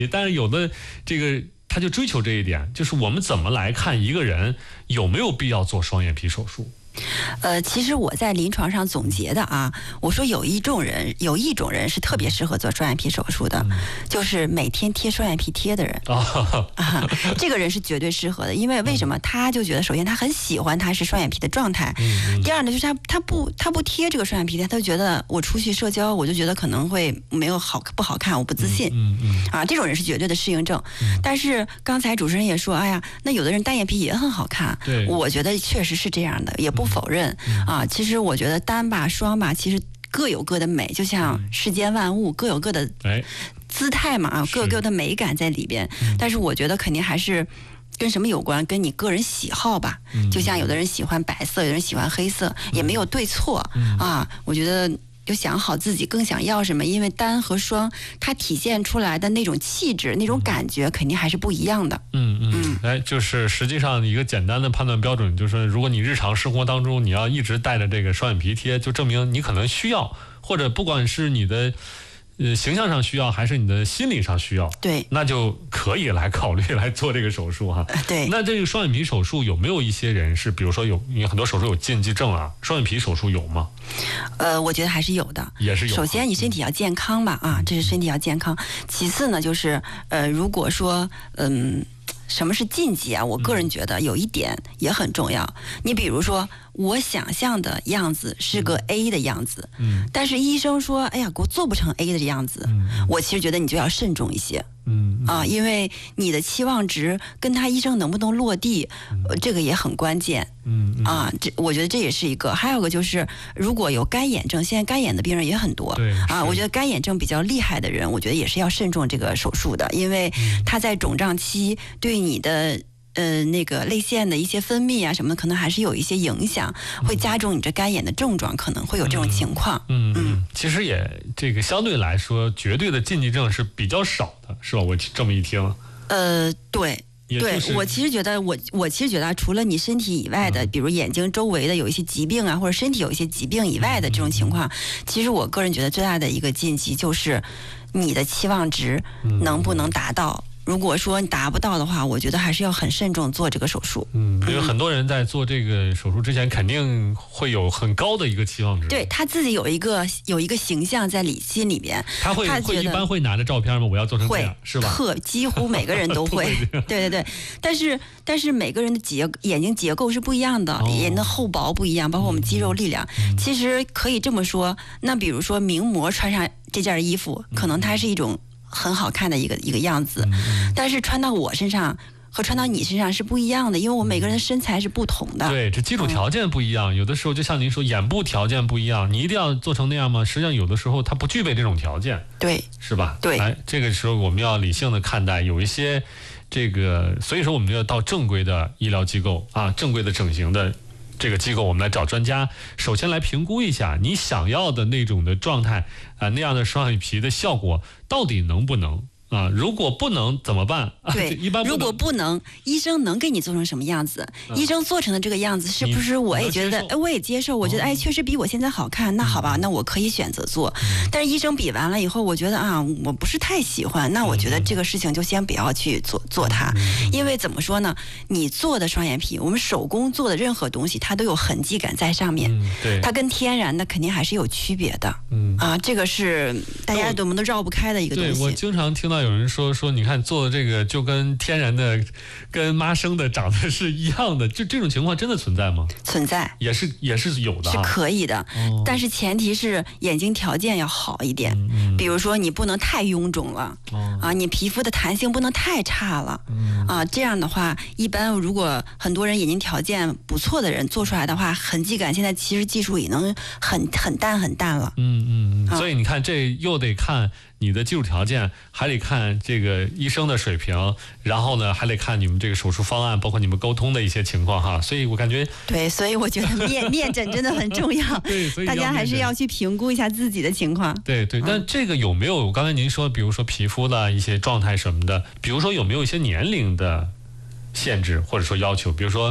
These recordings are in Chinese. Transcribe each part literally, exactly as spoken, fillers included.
但是有的这个他就追求这一点，就是我们怎么来看一个人有没有必要做双眼皮手术？ 呃，其实我在临床上总结的啊，我说有一种人，有一种人是特别适合做双眼皮手术的，嗯、就是每天贴双眼皮贴的人、哦啊，这个人是绝对适合的。因为为什么？他就觉得，首先他很喜欢他是双眼皮的状态，嗯、第二呢，就是他他不他不贴这个双眼皮贴，他就觉得我出去社交，我就觉得可能会没有好不好看，我不自信，嗯嗯、啊，这种人是绝对的适应症。嗯、但是刚才主持人也说，哎呀，那有的人单眼皮也很好看，对，我觉得确实是这样的，也不。不否认啊，其实我觉得单吧双吧，其实各有各的美，就像世间万物各有各的姿态嘛啊，各有各的美感在里边。但是我觉得肯定还是跟什么有关，跟你个人喜好吧。就像有的人喜欢白色，有的人喜欢黑色，也没有对错啊。我觉得。就想好自己更想要什么，因为单和双它体现出来的那种气质、那种感觉肯定还是不一样的。 嗯嗯，哎，就是实际上一个简单的判断标准，就是如果你日常生活当中你要一直带着这个双眼皮贴，就证明你可能需要，或者不管是你的呃形象上需要，还是你的心理上需要， 对， 那就可以来考虑来做这个手术哈。 对， 那这个双眼皮手术有没有一些人是，比如说有有很多手术有禁忌症啊，双眼皮手术有吗？ 呃，我觉得还是有的， 也是有。 首先，你身体要健康吧，啊，这是身体要健康。其次呢，就是呃，如果说嗯。什么是禁忌啊？我个人觉得有一点也很重要。你比如说，我想象的样子是个 A 的样子，嗯，但是医生说，哎呀，给我做不成 A 的样子，嗯，我其实觉得你就要慎重一些，嗯啊，因为你的期望值跟他医生能不能落地，呃、这个也很关键，嗯啊，这我觉得这也是一个。还有个就是，如果有干眼症，现在干眼的病人也很多，对啊，我觉得干眼症比较厉害的人，我觉得也是要慎重这个手术的，因为他在肿胀期对你的呃那个泪腺的一些分泌啊什么的，可能还是有一些影响，会加重你这干眼的症状，可能会有这种情况。 嗯 嗯, 嗯，其实也这个相对来说，绝对的禁忌症是比较少的，是吧？我这么一听， 呃，对。对，我其实觉得我我其实觉得除了你身体以外的，比如眼睛周围的有一些疾病啊，或者身体有一些疾病以外的这种情况，其实我个人觉得最大的一个禁忌就是你的期望值能不能达到。如果说你达不到的话，我觉得还是要很慎重做这个手术。 嗯，因为很多人在做这个手术之前，肯定会有很高的一个期望值。 对他自己有一个有一个形象在里心里边， 他会他会一般会拿着照片吗？我要做成这样，是吧？ 特几乎每个人都会。对对对，但是但是每个人的结眼睛结构是不一样的，哦、眼的厚薄不一样，包括我们肌肉力量。嗯、其实可以这么说，那比如说名模穿上这件衣服，可能它是一种很好看的一个一个样子，但是穿到我身上和穿到你身上是不一样的，因为我每个人的身材是不同的。 对，这基础条件不一样，嗯、有的时候就像您说，眼部条件不一样，你一定要做成那样吗？实际上有的时候它不具备这种条件， 对， 是吧？ 对， 哎，这个时候我们要理性的看待，有一些这个，所以说我们要到正规的医疗机构啊，正规的整形的这个机构，我们来找专家，首先来评估一下你想要的那种的状态啊、呃，那样的双眼皮的效果到底能不能啊？如果不能怎么办？ 对， 一般如果不能，医生能给你做成什么样子？嗯、医生做成的这个样子，是不是我也觉得，哎，我也接受？我觉得，哎，确实比我现在好看。那好吧，那我可以选择做。嗯、但是医生比完了以后，我觉得啊，我不是太喜欢。那我觉得这个事情就先不要去做做它，因为怎么说呢？你做的双眼皮，我们手工做的任何东西，它都有痕迹感在上面。 嗯、对， 它跟天然的肯定还是有区别的。嗯啊，这个是大家我们都绕不开的一个东西。 对，我经常听到有人说说，你看做的这个就跟天然的、跟妈生的长得是一样的，就这种情况真的存在吗？ 存在， 也是也是有的、啊， 是可以的、哦，但是前提是眼睛条件要好一点。嗯嗯、比如说你不能太臃肿了、哦、啊，你皮肤的弹性不能太差了、嗯、啊，这样的话，一般如果很多人眼睛条件不错的人做出来的话，痕迹感现在其实技术也能很很淡很淡了。 嗯嗯，啊、所以你看这又得看你的技术条件，还得看这个医生的水平，然后呢还得看你们这个手术方案，包括你们沟通的一些情况哈。所以我感觉对，所以我觉得面面诊真的很重要。 对，所以大家还是要去评估一下自己的情况。 对对，但这个有没有刚才您说，比如说皮肤的一些状态什么的，比如说有没有一些年龄的限制或者说要求？比如说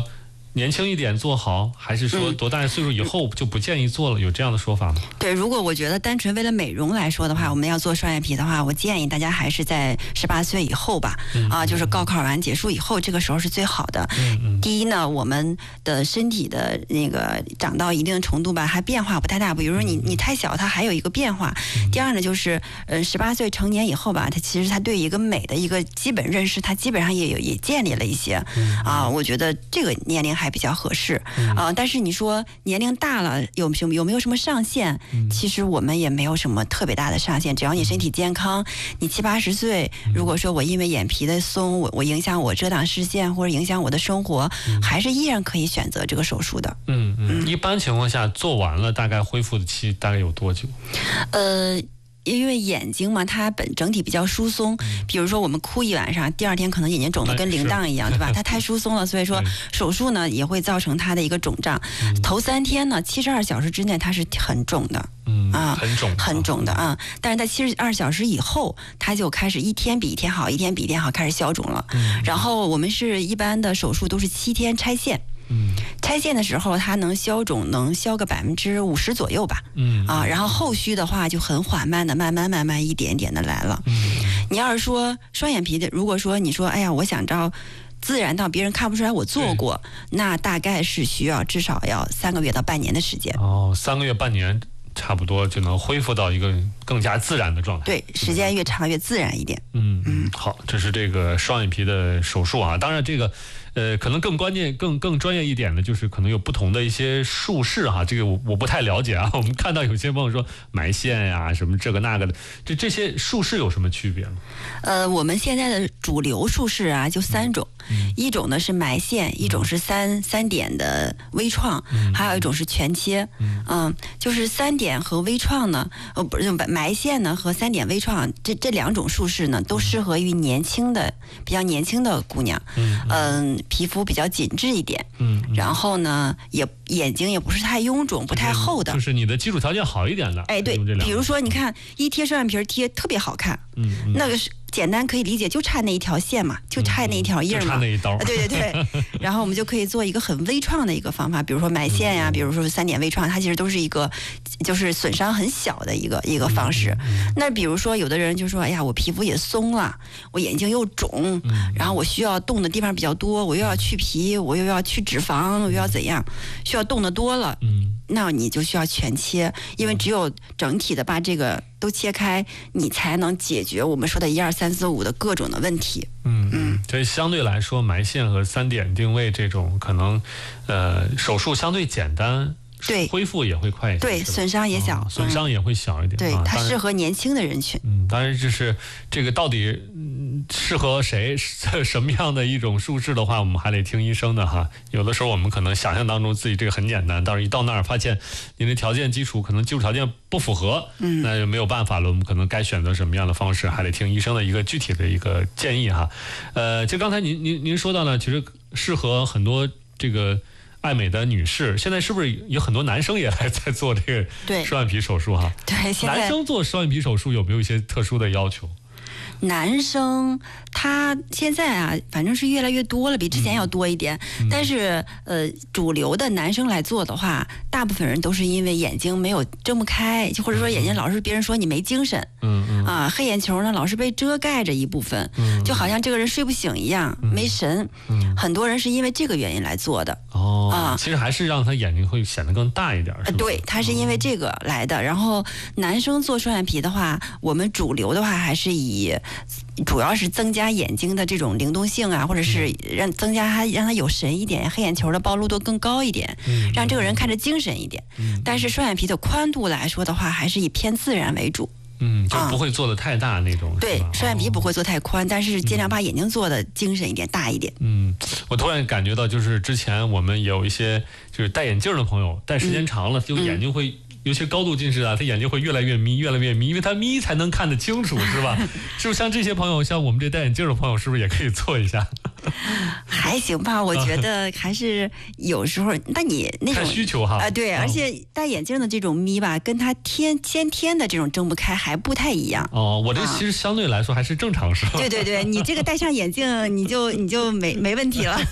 年轻一点做好，还是说多大岁数以后就不建议做了？有这样的说法吗？ 对，如果我觉得单纯为了美容来说的话，我们要做双眼皮的话，我建议大家还是在十八岁以后吧，嗯、啊，就是高考完结束以后，这个时候是最好的。嗯嗯、第一呢，我们的身体的那个长到一定的程度吧，还变化不太大，比如说你你太小，它还有一个变化。嗯、第二呢，就是呃十八岁成年以后吧，它其实它对一个美的一个基本认识，它基本上也有也建立了一些。嗯、啊，我觉得这个年龄还比较合适。嗯、啊，但是你说年龄大了有有有没有什么上限？嗯、其实我们也没有什么特别大的上限，只要你身体健康，你七八十岁，如果说我因为眼皮的松，我我影响我遮挡视线或者影响我的生活，嗯、还是依然可以选择这个手术的。 嗯嗯，一般情况下做完了，大概恢复的期大概有多久？ 呃。因为眼睛嘛，它本整体比较疏松，比如说我们哭一晚上，第二天可能眼睛肿得跟铃铛一样，对吧？它太疏松了，所以说手术呢也会造成它的一个肿胀。嗯、头三天呢，七十二小时之内它是很肿的， 嗯啊，很肿， 很肿的啊。但是在七十二小时以后，它就开始一天比一天好，一天比一天好，开始消肿了。嗯、然后我们是一般的手术都是七天拆线。嗯，拆线的时候它能消肿，能消个百分之五十左右吧。嗯啊，然后后续的话就很缓慢的，慢慢慢慢一点点的来了。嗯，你要是说双眼皮的，如果说你说，哎呀，我想照自然到别人看不出来我做过，那大概是需要至少要三个月到半年的时间。 哦，三个月半年。差不多就能恢复到一个更加自然的状态。 对，时间越长越自然一点。 嗯嗯，好，这是这个双眼皮的手术啊。当然，这个呃，可能更关键、更更专业一点的，就是可能有不同的一些术式哈。这个我我不太了解啊。我们看到有些朋友说埋线呀、什么这个那个的，这这些术式有什么区别吗？ 呃，我们现在的主流术式啊，就三种，嗯、一种呢是埋线，一种是三三点的微创，嗯、还有一种是全切。嗯，嗯就是三点和微创呢，呃，不是埋线呢和三点微创这这两种术式呢，都适合于年轻的、比较年轻的姑娘。嗯，嗯皮肤比较紧致一点。嗯，然后呢，也眼睛也不是太臃肿、不太厚的， 就是你的基础条件好一点的。 哎，对，比如说你看一贴双眼皮贴特别好看。嗯，嗯那个是。简单可以理解，就差那一条线嘛，就差那一条印嘛， 就差那一刀。 对对对，然后我们就可以做一个很微创的一个方法，比如说埋线呀、啊，比如说三点微创，它其实都是一个就是损伤很小的一个一个方式。嗯、那比如说有的人就说，哎呀，我皮肤也松了，我眼睛又肿，嗯、然后我需要动的地方比较多，我又要去皮，我又要去脂肪，我又要怎样，需要动的多了，嗯、那你就需要全切，因为只有整体的把这个都切开，你才能解决我们说的一二三四五的各种的问题。 嗯嗯，所以相对来说，埋线和三点定位这种可能，呃，手术相对简单， 对， 恢复也会快一些， 对，损伤也小， 嗯、损伤也会小一点。 对， 啊、 它适合年轻的人群。 嗯，当然就是这个到底、嗯、适合谁，什么样的一种术式的话，我们还得听医生的哈。有的时候我们可能想象当中自己这个很简单，但是一到那儿发现您的条件基础可能基础条件不符合，嗯，那就没有办法了。我们可能该选择什么样的方式，还得听医生的一个具体的一个建议哈。呃，就刚才您您您说到呢，其实适合很多这个爱美的女士，现在是不是有很多男生也来在做这个双眼皮手术哈？ 对，现在男生做双眼皮手术有没有一些特殊的要求？ 男生他现在啊，反正是越来越多了，比之前要多一点。嗯、但是呃，主流的男生来做的话，大部分人都是因为眼睛没有睁不开，就或者说眼睛老是别人说你没精神，嗯嗯啊，黑眼球呢老是被遮盖着一部分，嗯、就好像这个人睡不醒一样，嗯、没神。嗯、很多人是因为这个原因来做的。 哦，啊，其实还是让他眼睛会显得更大一点，是吧？ 对，他是因为这个来的。然后男生做双眼皮的话，我们主流的话还是以主要是增加眼睛的这种灵动性啊，或者是让增加他让他有神一点，黑眼球的暴露度更高一点，嗯、让这个人看着精神一点。嗯、但是双眼皮的宽度来说的话，还是以偏自然为主。 嗯，就不会做的太大那种。嗯、 对，双眼皮不会做太宽，哦、但是尽量把眼睛做的精神一点、大一点。 嗯，我突然感觉到，就是之前我们有一些就是戴眼镜的朋友，戴时间长了，就眼睛会。有些高度近视啊，他眼睛会越来越眯，越来越眯，因为他眯才能看得清楚，是吧？是不是像这些朋友，像我们这戴眼镜的朋友，是不是也可以做一下？ 还行吧，我觉得还是有时候，那你那种看需求哈啊、呃，对，而且戴眼镜的这种眯吧，跟他天先天的这种睁不开还不太一样。 哦，我这其实相对来说还是正常，是吧？ 对对对，你这个戴上眼镜，你就你就没没问题了。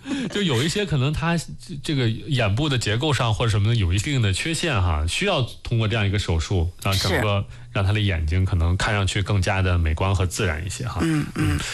就有一些可能他这个眼部的结构上或者什么的有一定的缺陷哈，需要通过这样一个手术让整个让他的眼睛可能看上去更加的美观和自然一些哈。 嗯嗯，